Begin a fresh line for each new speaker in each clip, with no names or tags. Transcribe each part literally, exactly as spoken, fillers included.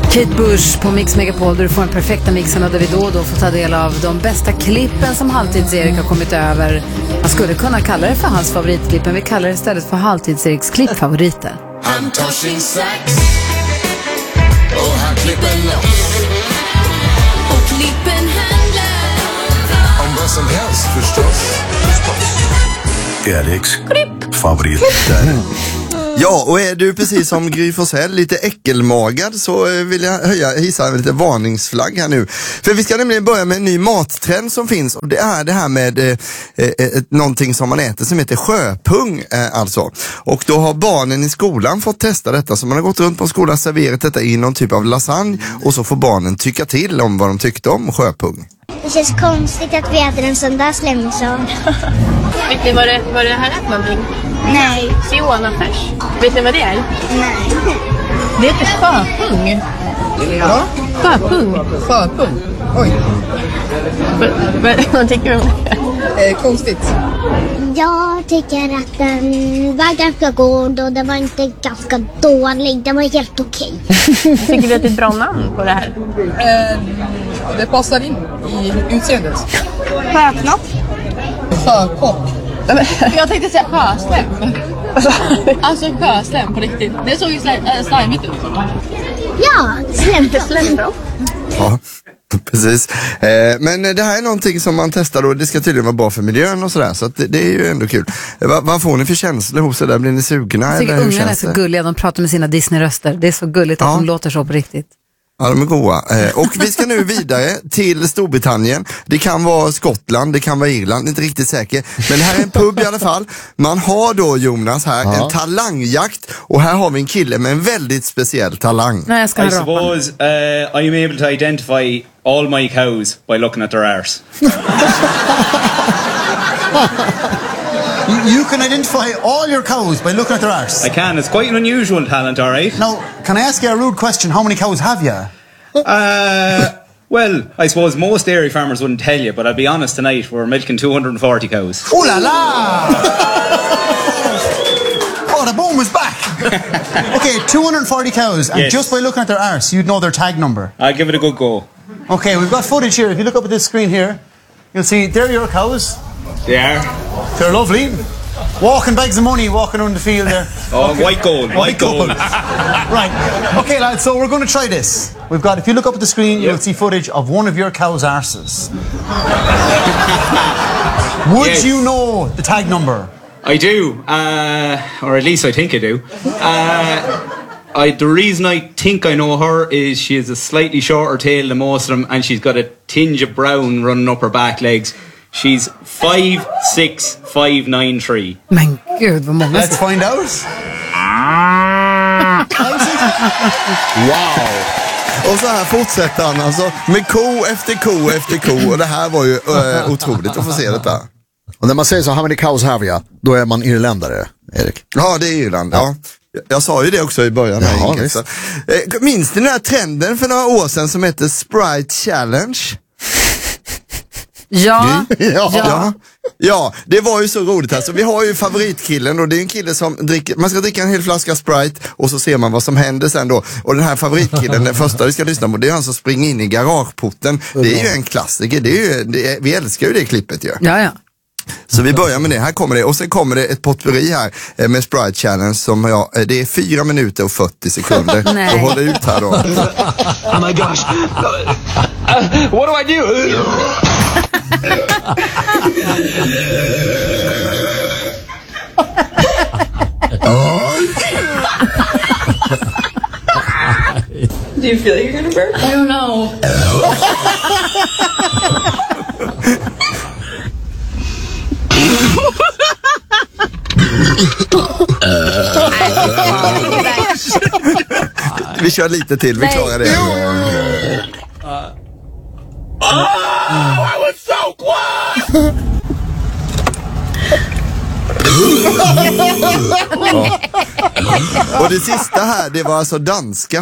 Kate Bush på Mix Megapol, där du får en perfekta mixen och där vi då och då får ta del av de bästa klippen som Halvtids-Erik har kommit över. Man skulle kunna kalla det för hans favoritklipp, men vi kallar det istället för Halvtids-Eriks klippfavoriter.
Han tar sin sax och han klipper loss. Och klippen handlar om vad som helst förstås.
Eriks klippfavoriter.
Ja, och är du precis som Gry Forssell lite äckelmagad så vill jag höja, hissa en lite varningsflagg här nu. För vi ska nämligen börja med en ny mattrend som finns, och det är det här med eh, eh, någonting som man äter som heter sjöpung eh, alltså. Och då har barnen i skolan fått testa detta, så man har gått runt på skolan och serverat detta i någon typ av lasagne, och så får barnen tycka till om vad de tyckte om sjöpung.
Det känns konstigt att vi äter en sån där slemmisad.
Vet ni vad det, vad det här är för någonting?
Nej.
Sionafärs. Vet ni vad det är?
Nej.
Det heter sjöpung.
Ja.
Sjöpung.
Sjöpung. Oj.
Vad tycker du om det?
Eh, konstigt.
Jag tycker att den var ganska god och den var inte ganska dålig. Den var helt okej.
Tycker du att det är ett bra namn på det här?
Eh, det passar in i utseendet.
Sjöknopp.
Sjökopp.
Jag tänkte säga sjöslem. Alltså sjöslem på riktigt. Det såg ju slimigt ut.
Ja, slemknopp.
Ja, precis. Eh, men det här är någonting som man testar och det ska tydligen vara bra för miljön och sådär, så att det, det är ju ändå kul. Va, vad får ni för känslor hos er där? Blir ni sugna?
Jag tycker
eller hur
ungarna är
känns
så
det?
gulliga, de pratar med sina Disney-röster. Det är så gulligt att
Ja.
de låter så på riktigt.
Ja, de är goa. Eh, och vi ska nu vidare till Storbritannien. Det kan vara Skottland, det kan vara Irland, inte riktigt säker. Men det här är en pub i alla fall. Man har då, Jonas, här
Ja.
en talangjakt. Och här har vi en kille med en väldigt speciell talang.
Nej, jag ska
I
rapa.
suppose uh, I'm able to identify all my cows by looking at their arse.
You can identify all your cows by looking at their arse.
I can. It's quite an unusual talent, all right?
Now, can I ask you a rude question? How many cows have you?
Uh, well, I suppose most dairy farmers wouldn't tell you, but I'll be honest tonight, we're milking two hundred forty cows.
Oh la la! Oh, the boom is back. Okay, two hundred forty cows, and
Yes.
just by looking at their arse, you'd know their tag number.
I'll give it a good go.
Okay, we've got footage here. If you look up at this screen here, you'll see they're your cows.
They are.
They're lovely. Walking bags of money, walking around the field there.
Oh, white gold, white gold.
Right. Okay, lads, so we're going to try this. We've got, if you look up at the screen, you'll see footage of one of your cow's arses. Would
Yes.
you know the tag number?
I do, uh, or at least I think I do. Uh, I, the reason I think I know her is she has a slightly shorter tail than most of them, and she's got a tinge of brown running up her back legs. She's five six five nine three.
Men gud, vad många.
Let's find out.
Wow! Och så här fortsätter han alltså med ko efter ko efter ko. Och det här var ju uh, otroligt att få se detta.
Och när man säger så, how many cows have you? Då är man irländare, Erik.
Ja, det är Irland, ja. Jag, jag sa ju det också i början. Här,
Ja,
Ingrid, så. Eh, minns ni den här trenden för några år sedan som heter Sprite Challenge?
Ja,
Ja.
Ja, ja, det var ju så roligt här. Så vi har ju favoritkillen, och det är en kille som dricker, man ska dricka en hel flaska Sprite och så ser man vad som händer sen då. Och den här favoritkillen, den första vi ska lyssna på, det är han som springer in i garageporten. Det är ju en klassiker, det är ju, det är, vi älskar ju det klippet ju.
ja, ja.
Så vi börjar med det, här kommer det. Och sen kommer det ett potpurri här eh, med Sprite Challenge som jag, eh, det är fyra minuter och fyrtio sekunder.
Nej.
Så håll ut här då.
Oh my gosh. Uh, what do I do?
Do you feel like you're gonna burp? I don't know.
Vi kör lite till, vi klarar det.
Oh, I was so close!
Ja. Och det sista här, det var alltså danska.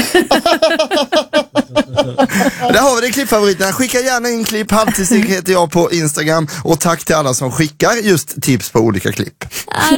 Där har vi det, klippfavoriterna. Skicka gärna in klipp, Halvtids-Erik heter jag på Instagram. Och tack till alla som skickar just tips på olika klipp.